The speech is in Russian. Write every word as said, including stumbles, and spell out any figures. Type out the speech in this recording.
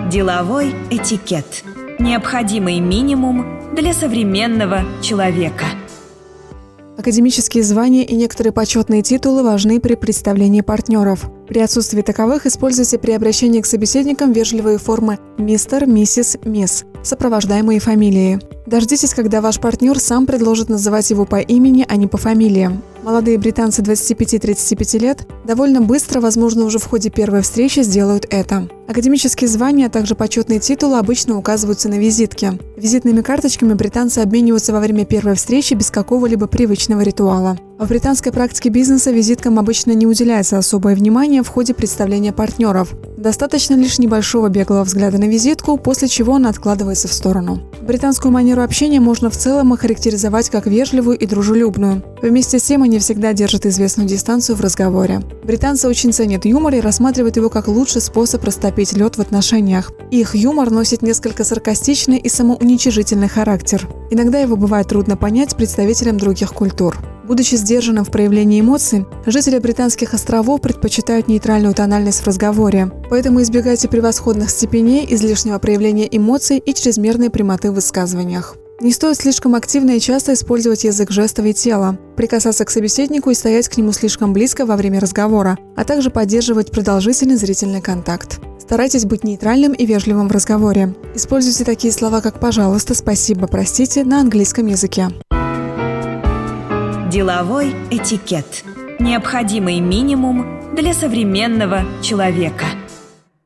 Деловой этикет. Необходимый минимум для современного человека. Академические звания и некоторые почетные титулы важны при представлении партнеров. При отсутствии таковых используйте при обращении к собеседникам вежливые формы «мистер», «миссис», «мисс», сопровождаемые фамилией. Дождитесь, когда ваш партнер сам предложит называть его по имени, а не по фамилиям. Молодые британцы двадцати пяти-тридцати пяти лет довольно быстро, возможно, уже в ходе первой встречи сделают это. Академические звания, а также почетные титулы обычно указываются на визитке. Визитными карточками британцы обмениваются во время первой встречи без какого-либо привычного ритуала. В британской практике бизнеса визиткам обычно не уделяется особое внимание в ходе представления партнеров. Достаточно лишь небольшого беглого взгляда на визитку, после чего она откладывается в сторону. Британскую манеру общения можно в целом охарактеризовать как вежливую и дружелюбную. Вместе с тем они всегда держат известную дистанцию в разговоре. Британцы очень ценят юмор и рассматривают его как лучший способ растопить лед в отношениях. Их юмор носит несколько саркастичный и самоуничижительный характер. Иногда его бывает трудно понять представителям других культур. Будучи сдержанным в проявлении эмоций, жители британских островов предпочитают нейтральную тональность в разговоре, поэтому избегайте превосходных степеней, излишнего проявления эмоций и чрезмерной прямоты в высказываниях. Не стоит слишком активно и часто использовать язык жестов и тела, прикасаться к собеседнику и стоять к нему слишком близко во время разговора, а также поддерживать продолжительный зрительный контакт. Старайтесь быть нейтральным и вежливым в разговоре. Используйте такие слова, как «пожалуйста», «спасибо», «простите» на английском языке. Деловой этикет. Необходимый минимум для современного человека.